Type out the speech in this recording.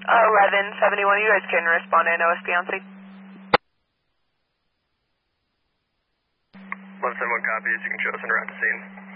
1171, you guys can respond to NOSD on scene. 1171 copies, you can show us en route to scene.